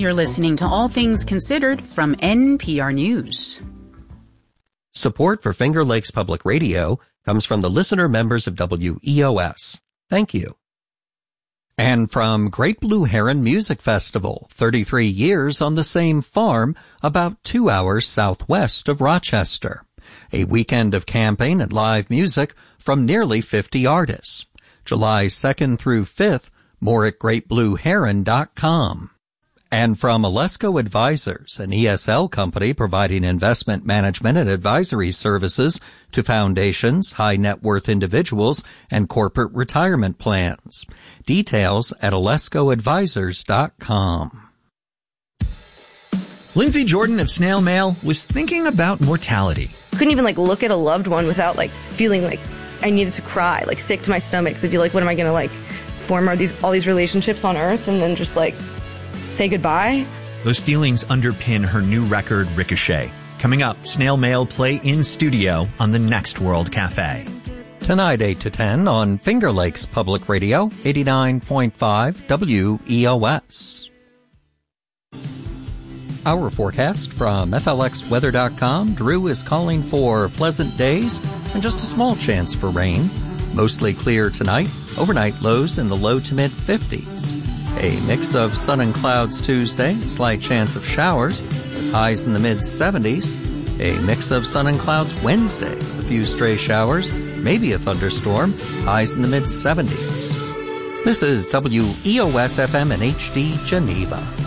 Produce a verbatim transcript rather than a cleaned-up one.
You're listening to All Things Considered from N P R News. Support for Finger Lakes Public Radio comes from the listener members of W E O S. Thank you. And from Great Blue Heron Music Festival, thirty-three years on the same farm, about two hours southwest of Rochester. A weekend of camping and live music from nearly fifty artists. July second through fifth, more at great blue heron dot com. And from Alesco Advisors, an E S L company providing investment management and advisory services to foundations, high net worth individuals, and corporate retirement plans. Details at alesco advisors dot com. Lindsay Jordan of Snail Mail was thinking about mortality. Couldn't even like look at a loved one without like feeling like I needed to cry, like sick to my stomach. So I'd be like, what am I going to like form all these, all these relationships on Earth and then just like say goodbye? Those feelings underpin her new record, Ricochet. Coming up, Snail Mail play in studio on the Next World Cafe. Tonight, eight to ten on Finger Lakes Public Radio, eighty-nine point five W E O S. Our forecast from F L X weather dot com. Drew is calling for pleasant days and just a small chance for rain. Mostly clear tonight. Overnight lows in the low to mid fifties. A mix of sun and clouds Tuesday, slight chance of showers, with highs in the mid seventies. A mix of sun and clouds Wednesday, with a few stray showers, maybe a thunderstorm, highs in the mid seventies. This is W E O S F M and H D Geneva.